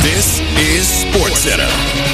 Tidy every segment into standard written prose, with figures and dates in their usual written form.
This is SportsCenter.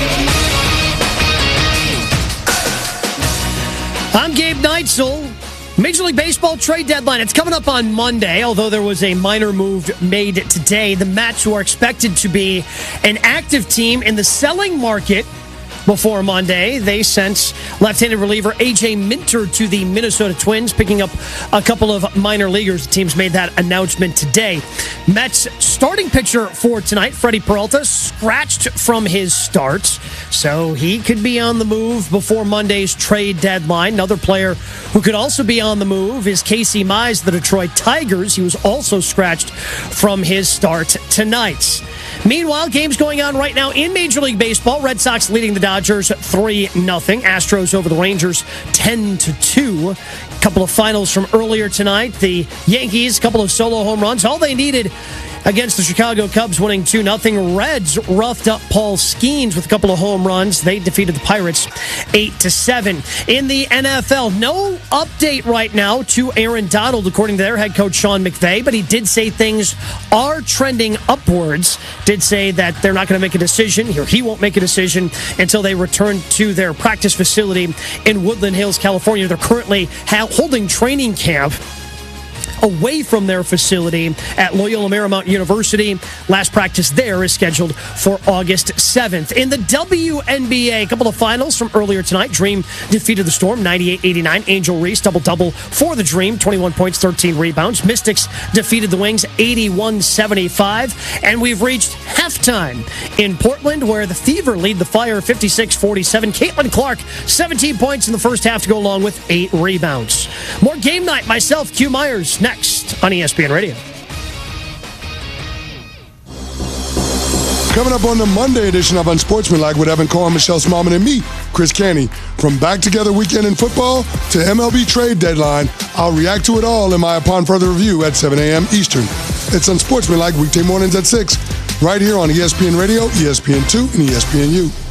I'm Gabe Neitzel. Major League Baseball trade deadline. It's coming up on Monday, although there was a minor move made today. The Mets, who are expected to be an active team in the selling market before Monday, they sent left-handed reliever A.J. Minter to the Minnesota Twins, picking up a couple of minor leaguers. The teams made that announcement today. Mets starting pitcher for tonight, Freddie Peralta, scratched from his start, so he could be on the move before Monday's trade deadline. Another player who could also be on the move is Casey Mize, the Detroit Tigers. He was also scratched from his start tonight. Meanwhile, games going on right now in Major League Baseball. Red Sox leading the Dodgers 3-0. Astros over the Rangers 10-2. A couple of finals from earlier tonight. The Yankees, a couple of solo home runs. All they needed against the Chicago Cubs, winning 2-0. Reds roughed up Paul Skeens with a couple of home runs. They defeated the Pirates 8-7. In the NFL, no update right now to Aaron Donald, according to their head coach Sean McVay, but he did say things are trending upwards. Did say that they're not going to make a decision, or he won't make a decision until they return to their practice facility in Woodland Hills, California. They're currently holding training camp away from their facility at Loyola Marymount University. Last practice there is scheduled for August 7th. In the WNBA, a couple of finals from earlier tonight. Dream defeated the Storm 98-89. Angel Reese double-double for the Dream, 21 points, 13 rebounds. Mystics defeated the Wings 81-75. And we've reached halftime in Portland, where the Fever lead the Fire 56-47. Caitlin Clark, 17 points in the first half to go along with 8 rebounds. More game night. Myself, Q Myers, next on ESPN Radio. Coming up on the Monday edition of Unsportsmanlike with Evan Cohen, Michelle Smallman, and me, Chris Canty. From Back Together Weekend in Football to MLB trade deadline, I'll react to it all in my Upon Further Review at 7 a.m. Eastern. It's Unsportsmanlike weekday mornings at 6, right here on ESPN Radio, ESPN2, and ESPNU.